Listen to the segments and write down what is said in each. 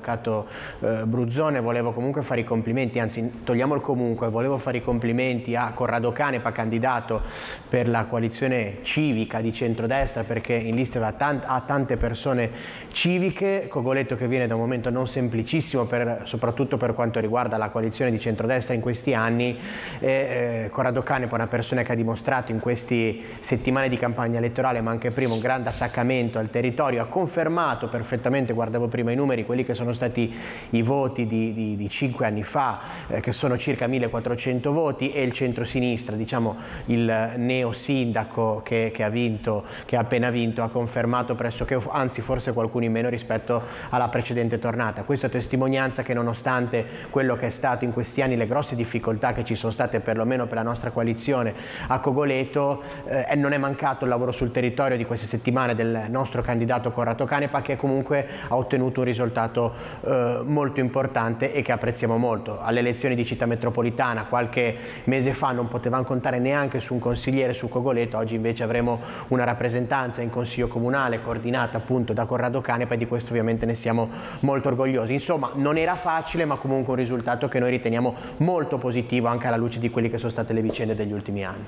l'avvocato Bruzzone, volevo comunque fare i complimenti, anzi togliamo il comunque, volevo fare i complimenti a Corrado Canepa, candidato per la coalizione civica di centrodestra, perché in lista ha tante persone civiche. Cogoleto che viene da un momento non semplicissimo, soprattutto per quanto riguarda la coalizione di centrodestra in questi anni. Corrado Canepa è una persona che ha dimostrato in queste settimane di campagna elettorale, ma anche prima, un grande attaccamento al territorio, ha confermato perfettamente, guardavo prima i numeri, quelli che sono stati i voti di 5 anni fa, che sono circa 1400 voti, e il centrosinistra, diciamo il neo sindaco che ha appena vinto, ha confermato pressoché, anzi forse qualcuno in meno rispetto alla precedente tornata. Questa è testimonianza che nonostante quello che è stato in questi anni, le grosse difficoltà che ci sono state perlomeno per la nostra coalizione a Cogoleto, non è mancato il lavoro sul territorio di queste settimane del nostro candidato Corrado Canepa, che comunque ha ottenuto un risultato molto importante e che apprezziamo molto. Alle elezioni di città metropolitana qualche mese fa non potevamo contare neanche su un consigliere su Cogoleto, oggi invece avremo una rappresentanza in consiglio comunale coordinata appunto da Corrado Canepa, e di questo ovviamente ne siamo molto orgogliosi. Insomma, non era facile, ma comunque un risultato che noi riteniamo molto positivo anche alla luce di quelle che sono state le vicende degli ultimi anni.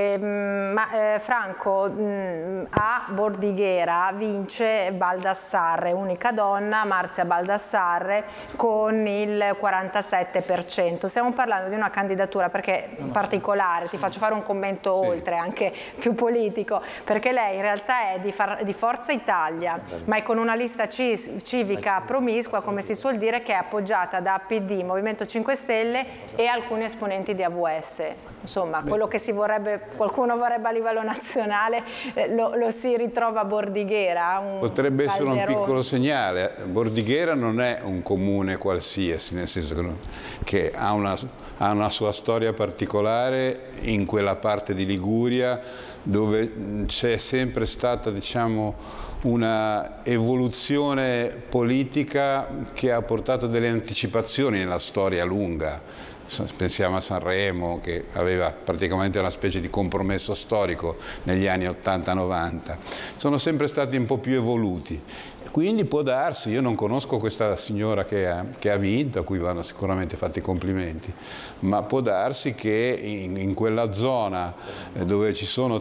Franco, a Bordighera vince Baldassarre, unica donna, Marzia Baldassarre, con il 47%. Stiamo parlando di una candidatura perché particolare, ti faccio fare un commento oltre, anche più politico, perché lei in realtà è di Forza Italia, ma è con una lista civica promiscua, come si suol dire, che è appoggiata da PD, Movimento 5 Stelle e alcuni esponenti di AVS. Insomma, quello che qualcuno vorrebbe a livello nazionale lo si ritrova a Bordighera. Potrebbe essere un piccolo segnale. Bordighera non è un comune qualsiasi, nel senso che ha una sua storia particolare in quella parte di Liguria dove c'è sempre stata, diciamo, una evoluzione politica che ha portato delle anticipazioni nella storia lunga. Pensiamo a Sanremo, che aveva praticamente una specie di compromesso storico negli anni 80-90. Sono sempre stati un po' più evoluti. Quindi può darsi, io non conosco questa signora che ha vinto, a cui vanno sicuramente fatti i complimenti, ma può darsi che in quella zona dove ci sono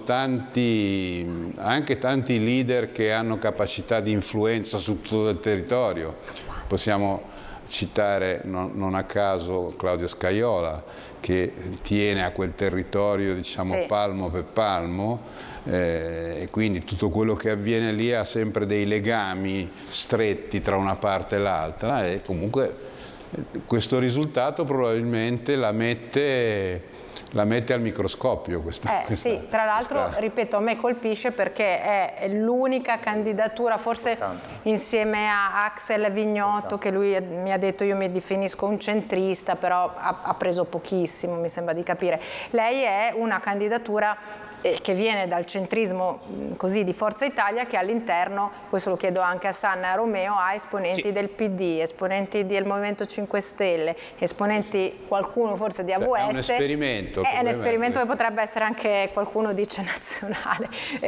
anche tanti leader che hanno capacità di influenza su tutto il territorio, possiamo citare non a caso Claudio Scajola, che tiene a quel territorio, diciamo, sì, palmo per palmo, e quindi tutto quello che avviene lì ha sempre dei legami stretti tra una parte e l'altra, e comunque questo risultato probabilmente la mette al microscopio sì, tra l'altro, ripeto, a me colpisce perché è l'unica candidatura, forse insieme a Axel Vignotto, che lui mi ha detto io mi definisco un centrista, però ha preso pochissimo, mi sembra di capire. Lei è una candidatura che viene dal centrismo così di Forza Italia, che all'interno, questo lo chiedo anche a Sanna Romeo, ha esponenti del PD, esponenti del Movimento 5 Stelle, esponenti qualcuno forse di AVS. È un esperimento. È un esperimento che potrebbe essere anche, qualcuno dice, nazionale.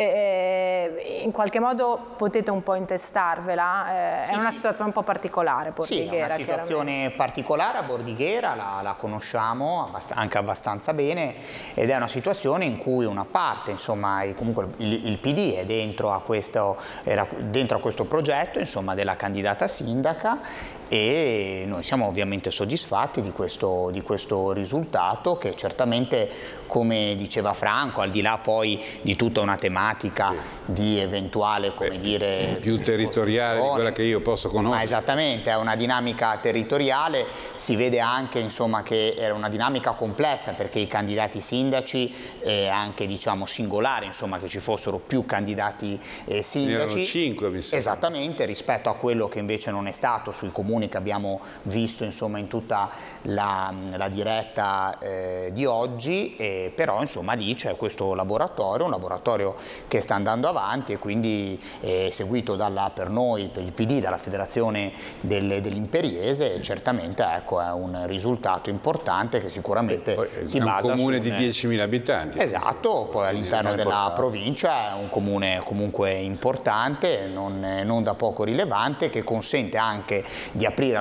In qualche modo potete un po' intestarvela, è una situazione un po' particolare Bordighera. Sì, è una situazione particolare a Bordighera, la conosciamo anche abbastanza bene, ed è una situazione in cui una parte, insomma, comunque il PD è era dentro a questo progetto, insomma, della candidata sindaca, e noi siamo ovviamente soddisfatti di questo risultato, che certamente, come diceva Franco, al di là poi di tutta una tematica di eventuale, come dire, più territoriale di quella che io posso conoscere. Ma esattamente, è una dinamica territoriale, si vede anche, insomma, che era una dinamica complessa, perché i candidati sindaci, anche, diciamo, singolare, insomma, che ci fossero più candidati sindaci. Erano 5, mi sembra. Esattamente, rispetto a quello che invece non è stato sui comuni che abbiamo visto, insomma, in tutta la diretta di oggi, però, insomma, lì c'è questo laboratorio, un laboratorio che sta andando avanti, e quindi seguito per noi, per il PD, dalla Federazione dell'Imperiese, certamente, ecco, è un risultato importante che sicuramente si basa su un comune di 10.000 abitanti. Esatto, poi all'interno della provincia è un comune comunque importante, non da poco rilevante, che consente anche di aprire